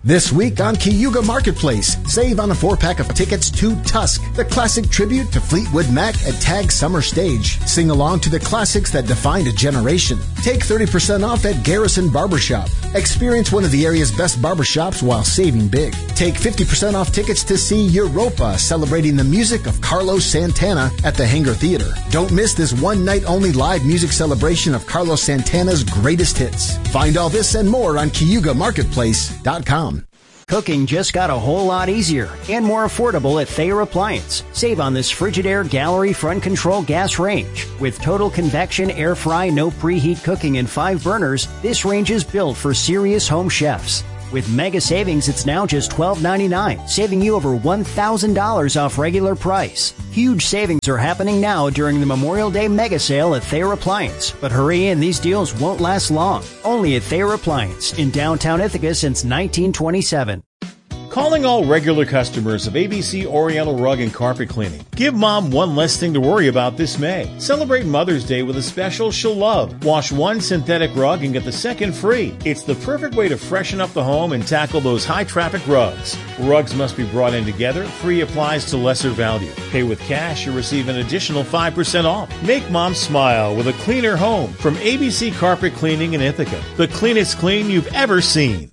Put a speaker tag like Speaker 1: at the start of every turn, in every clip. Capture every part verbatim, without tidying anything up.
Speaker 1: This week on Cayuga Marketplace, save on a four-pack of tickets to Tusk, the classic tribute to Fleetwood Mac at Tag Summer Stage. Sing along to the classics that defined a generation. Take thirty percent off at Garrison Barbershop. Experience one of the area's best barbershops while saving big. Take fifty percent off tickets to see Europa, celebrating the music of Carlos Santana at the Hangar Theater. Don't miss this one-night-only live music celebration of Carlos Santana's greatest hits. Find all this and more on Cayuga Marketplace dot com.
Speaker 2: Cooking just got a whole lot easier and more affordable at Thayer Appliance. Save on this Frigidaire Gallery front control gas range. With total convection, air fry, no preheat cooking, and five burners, this range is built for serious home chefs. With mega savings, it's now just twelve ninety-nine, saving you over one thousand dollars off regular price. Huge savings are happening now during the Memorial Day mega sale at Thayer Appliance. But hurry in, these deals won't last long. Only at Thayer Appliance in downtown Ithaca since nineteen twenty-seven.
Speaker 3: Calling all regular customers of A B C Oriental Rug and Carpet Cleaning. Give Mom one less thing to worry about this May. Celebrate Mother's Day with a special she'll love. Wash one synthetic rug and get the second free. It's the perfect way to freshen up the home and tackle those high-traffic rugs. Rugs must be brought in together. Free applies to lesser value. Pay with cash, you receive an additional five percent off. Make Mom smile with a cleaner home from A B C Carpet Cleaning in Ithaca. The cleanest clean you've ever seen.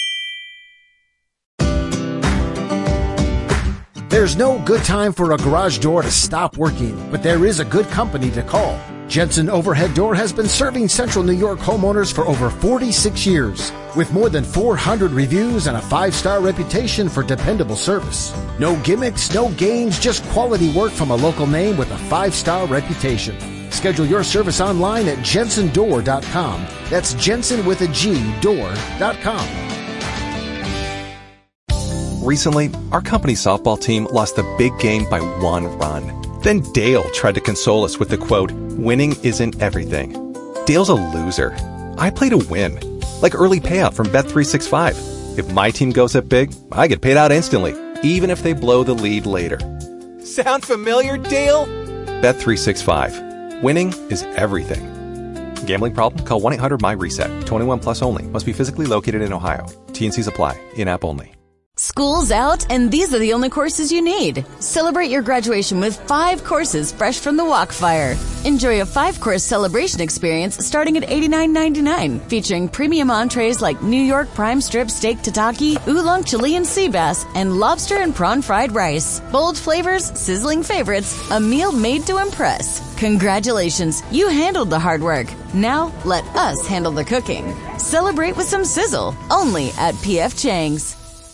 Speaker 1: There's no good time for a garage door to stop working, but there is a good company to call. Jensen Overhead Door has been serving Central New York homeowners for over forty-six years, with more than four hundred reviews and a five-star reputation for dependable service. No gimmicks, no games, just quality work from a local name with a five-star reputation. Schedule your service online at jensen door dot com. That's Jensen with a G, door dot com.
Speaker 4: Recently, our company's softball team lost the big game by one run. Then Dale tried to console us with the quote, "Winning isn't everything." Dale's a loser. I play to win. Like early payout from Bet three sixty-five. If my team goes up big, I get paid out instantly, even if they blow the lead later.
Speaker 5: Sound familiar, Dale?
Speaker 4: Bet three sixty-five. Winning is everything. Gambling problem? Call one eight hundred my reset. twenty-one plus only. Must be physically located in Ohio. T and Cs apply. In-app only.
Speaker 6: School's out, and these are the only courses you need. Celebrate your graduation with five courses fresh from the Walkfire. Enjoy a five-course celebration experience starting at eighty-nine ninety-nine, featuring premium entrees like New York prime strip steak tataki, oolong Chilean sea bass, and lobster and prawn fried rice. Bold flavors, sizzling favorites, a meal made to impress. Congratulations, you handled the hard work. Now, let us handle the cooking. Celebrate with some sizzle, only at P F Chang's.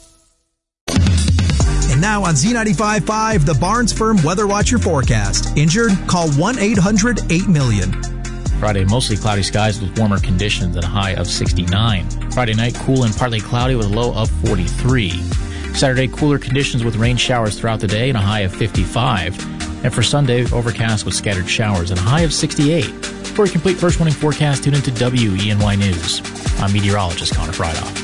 Speaker 7: And now on Z ninety-five point five, the Barnes Firm Weather Watcher forecast. Injured? Call one eight hundred eight million.
Speaker 8: Friday, mostly cloudy skies with warmer conditions and a high of sixty-nine. Friday night, cool and partly cloudy with a low of forty-three. Saturday, cooler conditions with rain showers throughout the day and a high of fifty-five. And for Sunday, overcast with scattered showers and a high of sixty-eight. For a complete first warning forecast, tune into W E N Y News. I'm meteorologist Connor Friedhoff.